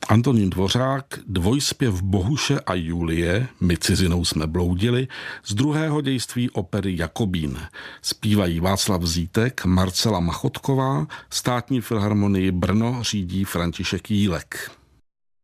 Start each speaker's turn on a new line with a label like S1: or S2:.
S1: Antonín Dvořák, dvojspěv Bohuše a Julie, My cizinou jsme bloudili, z druhého dějství opery Jakobín. Zpívají Václav Zítek, Marcela Machotková, Státní filharmonii Brno řídí František Jílek.